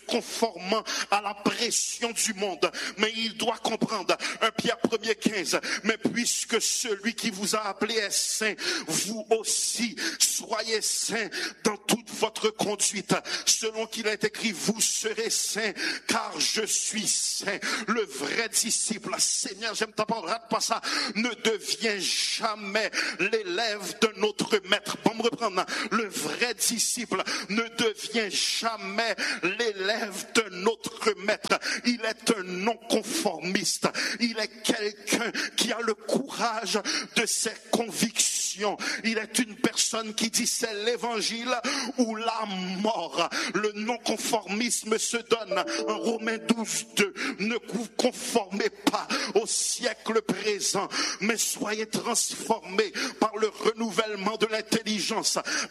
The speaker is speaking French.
conformant à la pression du monde. Mais il doit comprendre, 1 Pierre 1er 15, mais puisque celui qui vous a appelé est saint, vous aussi soyez saints dans toute votre conduite. Selon qu'il est écrit, vous serez saints, car je suis saint. Le vrai disciple, Seigneur, j'aime ta parole, rate pas ça, ne devient jamais l'élève d'un autre maître. Bon, me reprendre. Le vrai disciple ne devient jamais l'élève d'un autre maître. Il est un non-conformiste. Il est quelqu'un qui a le courage de ses convictions. Il est une personne qui dit c'est l'évangile ou la mort. Le non-conformisme se donne en Romains 12:2. Ne vous conformez pas au siècle présent, mais soyez transformés par le renouvellement de l'intelligence,